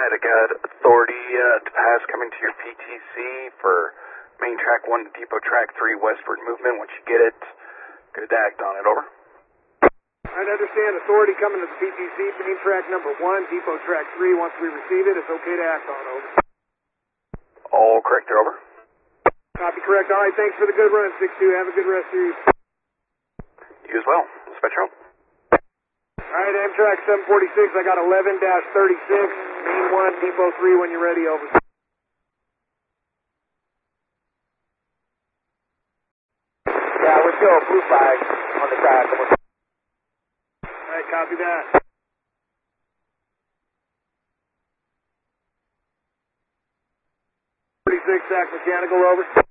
I got authority to pass coming to your PTC for main track 1 to depot track 3 westward movement. Once you get it, good to act on it, over. I understand authority coming to the PTC, main track number 1, depot track 3. Once we receive it, it's okay to act on, over. All correct there, over. Copy correct. All right, thanks for the good run, 6-2. Have a good rest of your... You as well. Dispatcher out. All right, Amtrak 746, I got 11-36, main 1, depot 3 when you're ready, over. Yeah, we're still blue flag on the track. All right, copy that. 46, Sac Mechanical, over.